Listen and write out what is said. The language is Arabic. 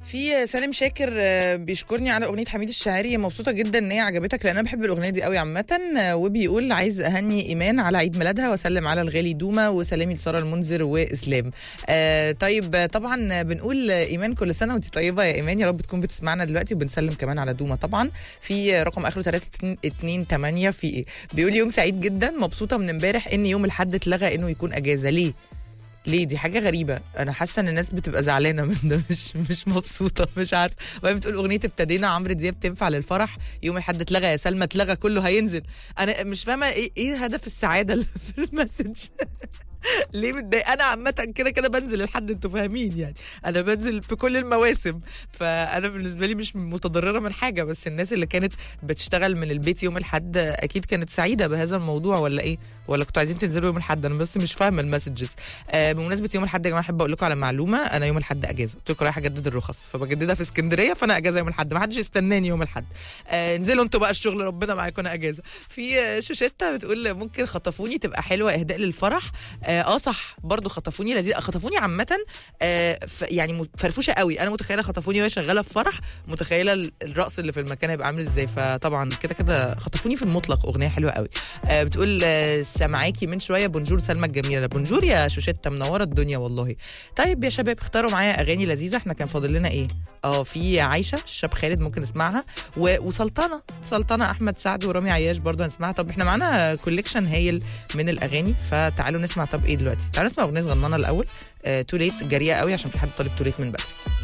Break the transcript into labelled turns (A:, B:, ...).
A: في سالم شاكر بيشكرني على اغنيه حميد الشاعري، مبسوطه جدا ان هي عجبتك لان انا بحب الاغنيه دي قوي عامه. وبيقول عايز اهني ايمان على عيد ميلادها واسلم على الغالي دوما وسلامي لساره المنذر واسلام. طيب طبعا بنقول ايمان كل سنه وانت طيبه يا ايمان، يا رب تكون بتسمعنا دلوقتي، وبنسلم كمان على دوما طبعا. في رقم اخره 328 في ايه بيقول يوم سعيد جدا، مبسوطه من امبارح ان يوم الاحد اتلغى انه يكون اجازه. ليه دي حاجه غريبه، انا حاسه ان الناس بتبقى زعلانه من ده، مش مبسوطه، مش عارفه. وهي بتقول اغنيه ابتدينا عمرو دياب تنفع للفرح، يوم الاحد اتلغى يا سلمى، اتلغى كله هينزل. انا مش فاهمه ايه هدف السعاده اللي في المسج ليه متضايق؟ انا عامه كده كده بنزل لحد، انتوا فاهمين يعني، انا بنزل في كل المواسم، فانا بالنسبه لي مش متضرره من حاجه. بس الناس اللي كانت بتشتغل من البيت يوم الاحد اكيد كانت سعيده بهذا الموضوع، ولا ايه؟ ولا كنتوا عايزين تنزلوا يوم الاحد؟ انا بس مش فاهمه المسجز. بمناسبه يوم الاحد يا جماعه، احب اقول لكم على معلومه، انا يوم الاحد اجازه، قلت لكم رايحه اجدد الرخص فبجددها في اسكندريه، فانا اجازه يوم الاحد، ما حدش يستناني يوم الاحد. انزلوا انتوا بقى الشغل، ربنا معاكم، انا اجازه. في شوشته بتقول ممكن خطفوني تبقى حلوه اهداء للفرح. صح، برضو خطفوني لذيذ. خطفوني عامه يعني فرفوشه قوي، انا متخيله خطفوني وهي شغاله في فرح، متخيله الرقص اللي في المكان هيبقى عامل ازاي، فطبعا كده كده خطفوني في المطلق، اغنيه حلوه قوي. بتقول سامعاكي من شويه، بونجور سلمى الجميله. بونجور يا شوشته، منوره الدنيا والله. طيب يا شباب اختاروا معايا اغاني لذيذه، احنا كان فاضل لنا ايه؟ في عايشه الشاب خالد ممكن نسمعها، وسلطنه احمد سعد ورامي عياش برضه هنسمعها. طب احنا معانا كوليكشن هايل من الاغاني، فتعالوا نسمع. طب ايه دلوقتي؟ تعالوا نسمع اغنيه صغننه الاول، تو ليت، جريئه قوي عشان في حد طالب تو ليت من بدري.